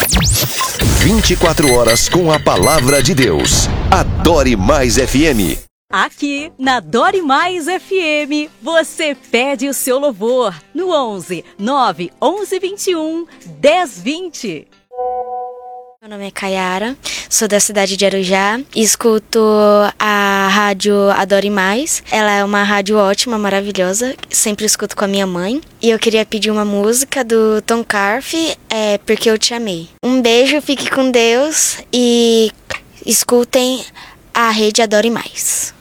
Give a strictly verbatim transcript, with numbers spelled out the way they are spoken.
vinte e quatro horas com a palavra de Deus. Adore Mais F M. Aqui na Adore Mais F M, você pede o seu louvor no onze, nove, onze, vinte e um, dez, vinte. Meu nome é Kayara, sou da cidade de Arujá e escuto a rádio Adore Mais. Ela é uma rádio ótima, maravilhosa, sempre escuto com a minha mãe. E eu queria pedir uma música do Tom Carfe, é Porque Eu Te Amei. Um beijo, fique com Deus e escutem a rede Adore Mais.